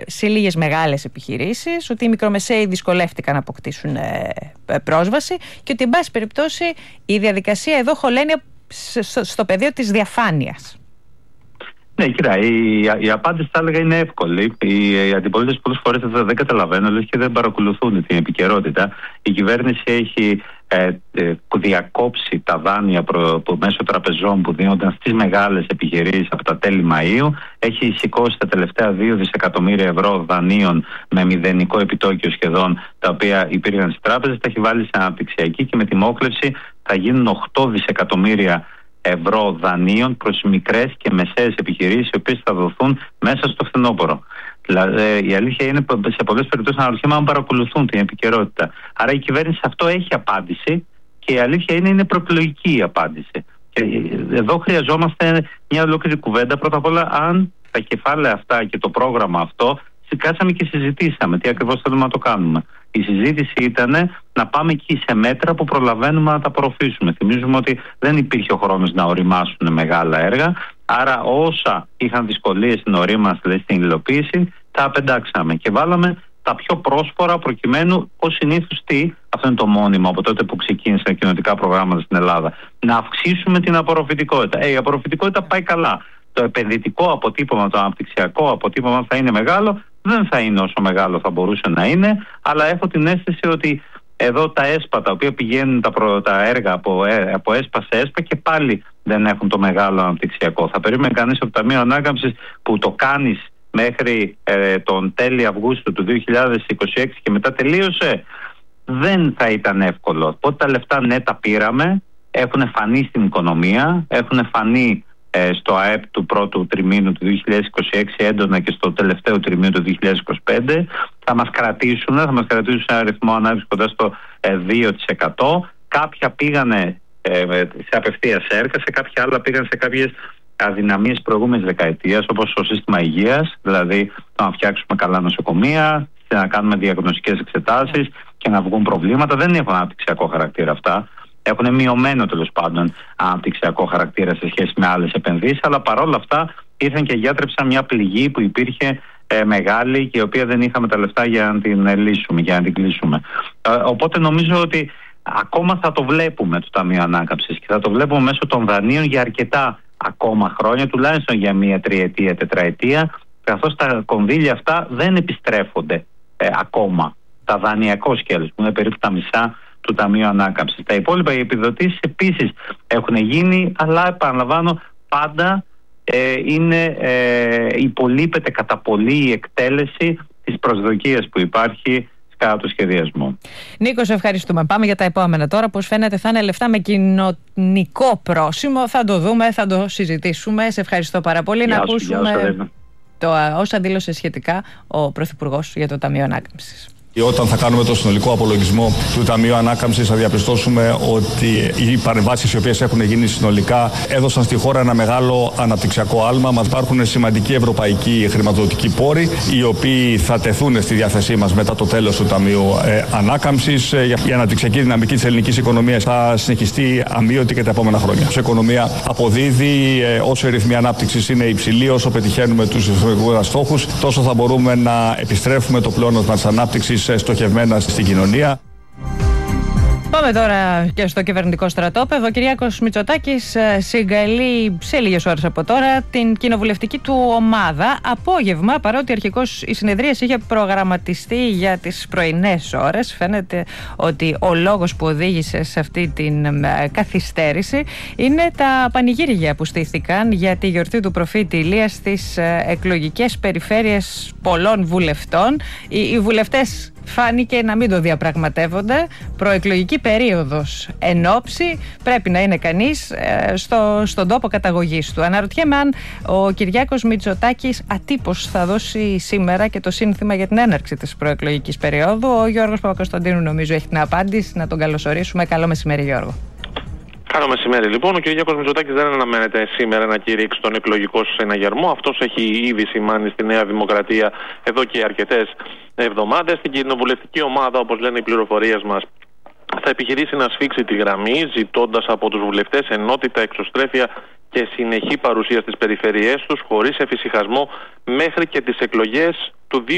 σε λίγες μεγάλες επιχειρήσεις, ότι οι μικρομεσαίοι δυσκολεύτηκαν να αποκτήσουν πρόσβαση και ότι, εν πάση περιπτώσει, η διαδικασία εδώ χωλαίνει στο πεδίο της διαφάνειας. Ναι, κοίτα, η απάντηση θα έλεγα είναι εύκολη. Οι αντιπολίτες πολλές φορές δεν καταλαβαίνουν και δεν παρακολουθούν την επικαιρότητα. Η κυβέρνηση έχει διακόψει τα δάνεια μέσω τραπεζών που δίνονταν στις μεγάλες επιχειρήσεις από τα τέλη Μαΐου. Έχει σηκώσει τα τελευταία 2 δισεκατομμύρια ευρώ δανείων με μηδενικό επιτόκιο σχεδόν, τα οποία υπήρχαν στις τράπεζες, τα έχει βάλει σε αναπτυξιακή και με τη μόχλευση θα γίνουν 8 δισεκατομμύρια ευρώ δανείων προς μικρές και μεσαίες επιχειρήσεις, οι οποίες θα δοθούν μέσα στο φθινόπωρο. Δηλαδή, η αλήθεια είναι σε πολλές περιπτώσεις αναρωτιέμαι αν παρακολουθούν την επικαιρότητα. Άρα η κυβέρνηση αυτό έχει απάντηση και η αλήθεια είναι προεκλογική η απάντηση. Και εδώ χρειαζόμαστε μια ολόκληρη κουβέντα. Πρώτα απ' όλα, αν τα κεφάλαια αυτά και το πρόγραμμα αυτό, κάτσαμε και συζητήσαμε τι ακριβώς θέλουμε να το κάνουμε. Η συζήτηση ήταν να πάμε εκεί σε μέτρα που προλαβαίνουμε να τα απορροφήσουμε. Θυμίζουμε ότι δεν υπήρχε ο χρόνος να οριμάσουν μεγάλα έργα, άρα όσα είχαν δυσκολίες στην ορίμανση, δηλαδή στην υλοποίηση, τα απεντάξαμε και βάλαμε τα πιο πρόσφορα προκειμένου, ως συνήθως αυτό είναι το μόνιμο από τότε που ξεκίνησαν κοινοτικά προγράμματα στην Ελλάδα, να αυξήσουμε την απορροφητικότητα. Η απορροφητικότητα πάει καλά. Το επενδυτικό αποτύπωμα, το αναπτυξιακό αποτύπωμα θα είναι μεγάλο, δεν θα είναι όσο μεγάλο θα μπορούσε να είναι, αλλά έχω την αίσθηση ότι εδώ τα ΕΣΠΑ, τα οποία πηγαίνουν τα έργα από ΕΣΠΑ σε ΕΣΠΑ και πάλι δεν έχουν το μεγάλο αναπτυξιακό. Θα περίμενε κανείς από το Ταμείο Ανάκαμψης που το κάνεις μέχρι τον τέλη Αυγούστου του 2026 και μετά τελείωσε, δεν θα ήταν εύκολο. Οπότε τα λεφτά ναι τα πήραμε, έχουν φανεί στην οικονομία, έχουν φανεί στο ΑΕΠ του πρώτου τριμήνου του 2026 έντονα και στο τελευταίο τριμήνου του 2025. Θα μας κρατήσουν σε ένα ρυθμό ανάπτυξης κοντά στο 2%. Κάποια πήγανε σε απευθείας έργα, σε κάποια άλλα πήγαν σε κάποιες αδυναμίες προηγούμενης δεκαετίας, όπως το σύστημα υγείας, δηλαδή να φτιάξουμε καλά νοσοκομεία, να κάνουμε διαγνωστικές εξετάσεις και να βγουν προβλήματα. Δεν έχουν αναπτυξιακό χαρακτήρα αυτά. Έχουν μειωμένο τέλος πάντων αναπτυξιακό χαρακτήρα σε σχέση με άλλες επενδύσεις, αλλά παρόλα αυτά ήρθαν και γιάτρεψαν μια πληγή που υπήρχε μεγάλη και η οποία δεν είχαμε τα λεφτά για να την λύσουμε, για να την κλείσουμε. Οπότε νομίζω ότι ακόμα θα το βλέπουμε το Ταμείο Ανάκαμψης και θα το βλέπουμε μέσω των δανείων για αρκετά ακόμα χρόνια, τουλάχιστον για μία τριετία, τετραετία, καθώς τα κονδύλια αυτά δεν επιστρέφονται ακόμα. Τα δανειακό σκέλος που είναι περίπου τα μισά του Ταμείου Ανάκαμψης. Τα υπόλοιπα, οι επιδοτήσεις επίσης έχουν γίνει, αλλά επαναλαμβάνω πάντα υπολείπεται κατά πολύ η εκτέλεση της προσδοκίας που υπάρχει κατά του σχεδιασμού. Νίκο, σε ευχαριστούμε. Πάμε για τα επόμενα τώρα. Πώς φαίνεται θα είναι λεφτά με κοινωνικό πρόσημο. Θα το δούμε, θα το συζητήσουμε. Σε ευχαριστώ πάρα πολύ. Να ακούσουμε όσα δήλωσε σχετικά ο Πρωθυπουργός για το Ταμείο Ανάκαμψης. Όταν θα κάνουμε το συνολικό απολογισμό του Ταμείου Ανάκαμψης, θα διαπιστώσουμε ότι οι παρεμβάσεις οι οποίες έχουν γίνει συνολικά έδωσαν στη χώρα ένα μεγάλο αναπτυξιακό άλμα. Μας υπάρχουν σημαντικοί ευρωπαϊκοί χρηματοδοτικοί πόροι, οι οποίοι θα τεθούν στη διάθεσή μας μετά το τέλος του Ταμείου Ανάκαμψης. Η αναπτυξιακή δυναμική της ελληνικής οικονομίας θα συνεχιστεί αμείωτη και τα επόμενα χρόνια. Η οικονομία αποδίδει, όσο η ρυθμή ανάπτυξης είναι υψηλή, όσο πετυχαίνουμε τους ιστορικούς στόχους, τόσο θα μπορούμε να επιστρέφουμε το πλεόνασμα της ανάπτυξης στοχευμένα στην κοινωνία. Πάμε τώρα και στο κυβερνητικό στρατόπεδο. Ο Κυριάκος Μητσοτάκης συγκαλεί σε λίγες ώρες από τώρα την κοινοβουλευτική του ομάδα απόγευμα, παρότι αρχικώς η συνεδρίαση είχε προγραμματιστεί για τις πρωινές ώρες. Φαίνεται ότι ο λόγος που οδήγησε σε αυτή την καθυστέρηση είναι τα πανηγύρια που στήθηκαν για τη γιορτή του προφήτη Ηλία στις εκλογικές περιφέρειες πολλών βουλευτών. Οι βουλευτές φάνηκε να μην το διαπραγματεύονται. Προεκλογική περίοδος ενόψει, πρέπει να είναι κανείς στον τόπο καταγωγής του. Αναρωτιέμαι αν ο Κυριάκος Μητσοτάκης ατύπως θα δώσει σήμερα και το σύνθημα για την έναρξη της προεκλογικής περίοδου. Ο Γιώργος Παπακοσταντίνου νομίζω έχει την απάντηση. Να τον καλωσορίσουμε. Καλό μεσημέρι, Γιώργο. Καλό μεσημέρι. Λοιπόν, ο Κυριάκος Μητσοτάκης δεν αναμένεται σήμερα να κηρύξει τον εκλογικό συναγερμό. Αυτός έχει ήδη σημάνει στη Νέα Δημοκρατία εδώ και αρκετές εβδομάδες. Στην κοινοβουλευτική ομάδα, όπως λένε οι πληροφορίες μας, θα επιχειρήσει να σφίξει τη γραμμή, ζητώντας από τους βουλευτές ενότητα, εξωστρέφεια και συνεχή παρουσία στις περιφερειές τους, χωρίς εφησυχασμό μέχρι και τις εκλογές του